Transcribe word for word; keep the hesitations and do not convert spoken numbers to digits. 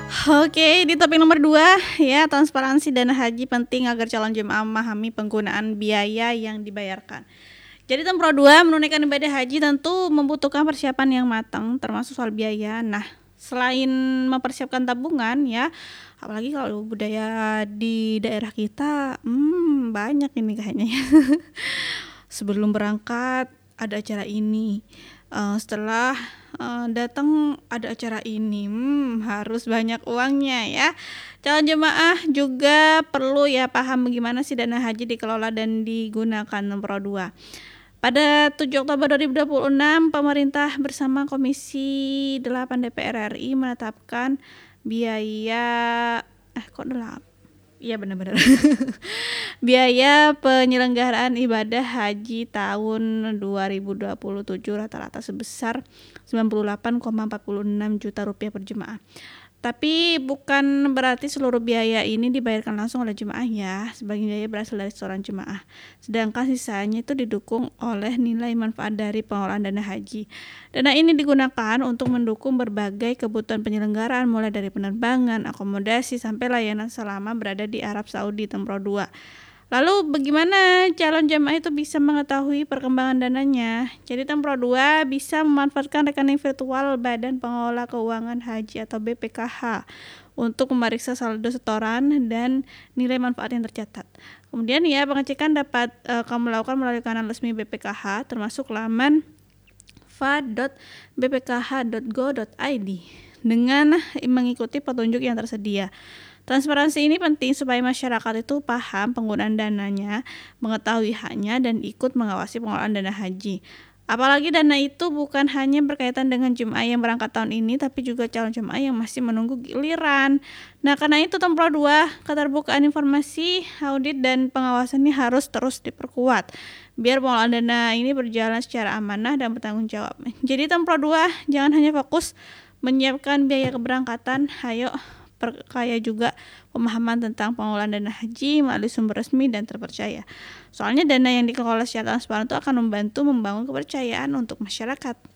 Oke, di topik nomor dua ya, transparansi dana haji penting agar calon jemaah memahami penggunaan biaya yang dibayarkan. Jadi Tempro dua menunaikan ibadah haji tentu membutuhkan persiapan yang matang termasuk soal biaya. Nah, selain mempersiapkan tabungan ya, apalagi kalau budaya di daerah kita, hmm, banyak ini kayaknya ya. Sebelum berangkat ada acara ini, uh, setelah uh, datang ada acara ini, hmm, harus banyak uangnya ya. Calon jemaah juga perlu ya paham bagaimana sih dana haji dikelola dan digunakan. Nomor dua. Pada tujuh Oktober dua ribu dua puluh enam, pemerintah bersama Komisi delapan D P R R I menetapkan biaya eh kok delapan? Iya benar-benar. Biaya penyelenggaraan ibadah haji tahun dua ribu dua puluh tujuh rata-rata sebesar sembilan puluh delapan koma empat enam juta rupiah per jemaah. Tapi bukan berarti seluruh biaya ini dibayarkan langsung oleh jemaah ya. Sebagian biaya berasal dari seorang jemaah. Sedangkan sisanya itu didukung oleh nilai manfaat dari pengelolaan dana haji. Dana ini digunakan untuk mendukung berbagai kebutuhan penyelenggaraan mulai dari penerbangan, akomodasi sampai layanan selama berada di Arab Saudi. Tempro dua. Lalu bagaimana calon jemaah itu bisa mengetahui perkembangan dananya? Jadi Tempro dua bisa memanfaatkan rekening virtual Badan Pengelola Keuangan Haji atau B P K H untuk memeriksa saldo setoran dan nilai manfaat yang tercatat. Kemudian ya pengecekan dapat e, kamu lakukan melalui kanal resmi B P K H termasuk laman f a dot b p k h dot go dot i d dengan mengikuti petunjuk yang tersedia. Transparansi ini penting supaya masyarakat itu paham penggunaan dananya, mengetahui haknya, dan ikut mengawasi pengelolaan dana haji. Apalagi dana itu bukan hanya berkaitan dengan jemaah yang berangkat tahun ini, tapi juga calon jemaah yang masih menunggu giliran. Nah, karena itu Tempro dua, keterbukaan informasi, audit, dan pengawasannya harus terus diperkuat, biar pengelolaan dana ini berjalan secara amanah dan bertanggung jawab. Jadi Tempro dua, jangan hanya fokus menyiapkan biaya keberangkatan, ayo perkaya juga pemahaman tentang pengelolaan dana haji melalui sumber resmi dan terpercaya. Soalnya dana yang dikelola secara transparan itu akan membantu membangun kepercayaan untuk masyarakat.